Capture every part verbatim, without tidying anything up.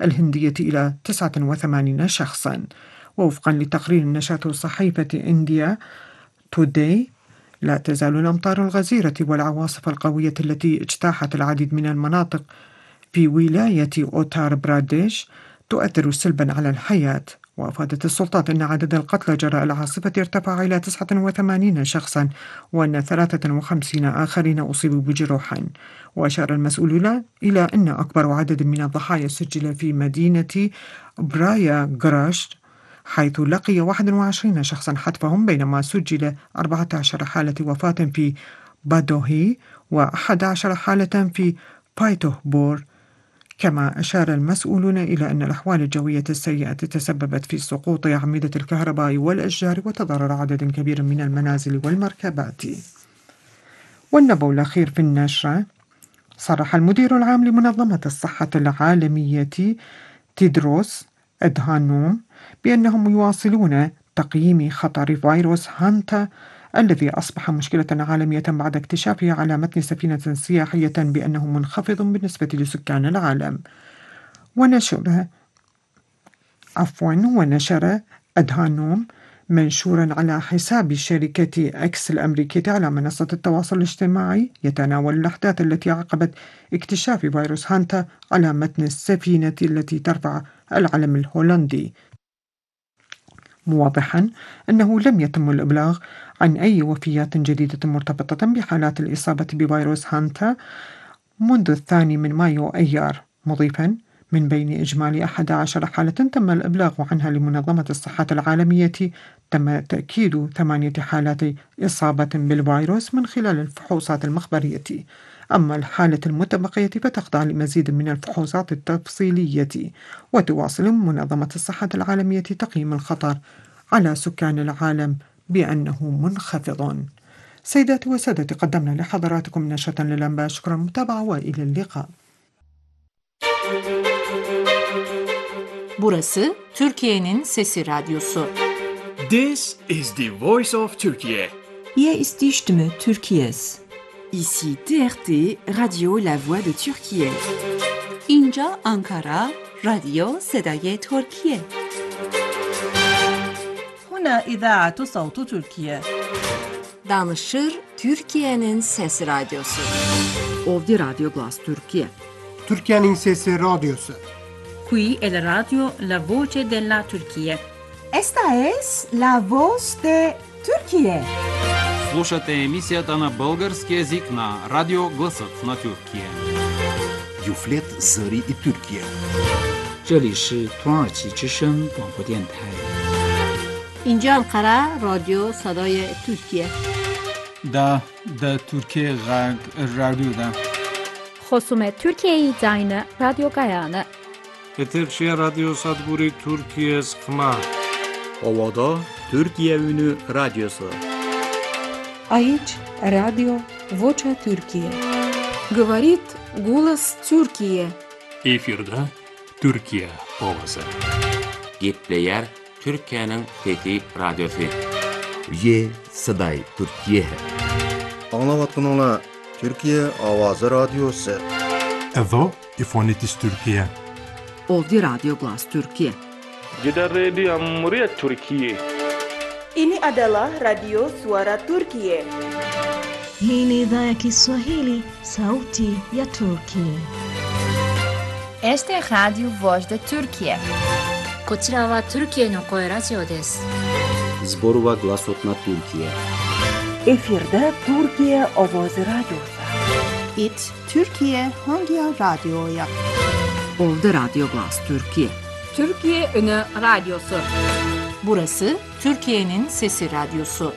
الهندية إلى تسعة وثمانين شخصاً. ووفقاً لتقرير نشرته صحيفة إنديا توداي، لا تزال الأمطار الغزيرة والعواصف القوية التي اجتاحت العديد من المناطق في ولاية أوتار براديش تؤثر سلباً على الحياة. وأفادت السلطات أن عدد القتلى جراء العاصفة ارتفع إلى تسعة وثمانين شخصاً، وأن ثلاثة وخمسين آخرين أصيبوا بجروح. وأشار المسؤولون إلى أن أكبر عدد من الضحايا سجل في مدينة برايا غراش، حيث لقي واحد وعشرين شخصاً حتفهم، بينما سجل أربعة عشر حالة وفاة في بادوهي وأحد عشر حالة في بايتوهبور. كما أشار المسؤولون إلى أن الأحوال الجوية السيئة تسببت في سقوط أعمدة الكهرباء والأشجار وتضرر عدد كبير من المنازل والمركبات. والنبأ الأخير في النشرة: صرح المدير العام لمنظمة الصحة العالمية تيدروس أدهانوم بأنهم يواصلون تقييم خطر فيروس هانتا الذي أصبح مشكلة عالمية بعد اكتشافه على متن سفينة سياحية بأنه منخفض بالنسبة لسكان العالم. ونشر عفوا ونشر أدهانوم منشورا على حساب شركة أكس الأمريكية على منصة التواصل الاجتماعي يتناول الأحداث التي عقبت اكتشاف فيروس هانتا على متن السفينة التي ترفع العلم الهولندي، موضحا أنه لم يتم الإبلاغ عن أي وفيات جديدة مرتبطة بحالات الإصابة بفيروس هانتا منذ الثاني من مايو أيار، مضيفا من بين إجمالي أحد عشر حالة تم الإبلاغ عنها لمنظمة الصحة العالمية، تم تأكيد ثمانية حالات إصابة بالفيروس من خلال الفحوصات المخبرية. أما الحالة المتبقية فتخضع لمزيد من الفحوصات التفصيلية. وتواصل منظمة الصحة العالمية تقييم الخطر على سكان العالم بأنه منخفض. سيداتي وسادتي، قدمنا لحضراتكم نشرة للأنباء. شكرا للمتابعة وإلى اللقاء. Burası Türkiye'nin Sesi Radyosu. This is the voice of Turkey. Hier ist die Stimme Türkiye's. Ici T R T, Radio La Voix de Türkiye. اینجا آنکارا، رادیو صدای ترکیه. هنا إذاعة صوت تركيا. Danışır Türkiye'nin Sesi Radyosu. Ovdje Radio Glas Türkiye. Türkiye'nin Sesi Radyosu. Qui è la radio La Voce della Turquía. Esta es la voz de Turquía. Слушате емисията на български език на Радио Гласът на Тюркия. Юфлет Зари и Тюркия. 这里是土耳其之声广播电台。 اینجا انقره رادیو صدای ترکیه. دا دا ترکیه غرب رادیو دا. خصوم ترکیه داین رادیو گایانه. Eterşehir Radyo Sadburi Türkiye Sıkma. Ovada Türkiye Ünü Radyosu. Aici Radio Vocea Türkiye. Говорит голос Türkiye. Efirde Türkiye Ovası. Gepleyer Türkiye'nin Fethi Radyosu. Ye Saday Türkiye. Anlavatkanlar Türkiye Avazı Radyosu. Evo İfonitis Türkiye. Ovdje Radio Glas Türkiye. Jeddah Radio Muriat Türkiye. Ini adalah Radio Suara Turkiye. Hii ni idhaa ya Kiswahili, sauti ya Turkiye. Este es Radio Voz de Turkiye. こちらはトルキエの声ラジオです。 Zborova Glasot na Türkiye. Efirde Türkiye Ovozi Radyosu. It Türkiye Hangi Radyo'ya? Ovdje Radio Glas Türkiye. Türkiye Ünü Radyosu. Burası Türkiye'nin Sesi Radyosu.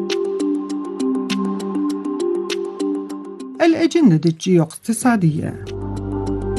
الأجندة الجيوقتصادية.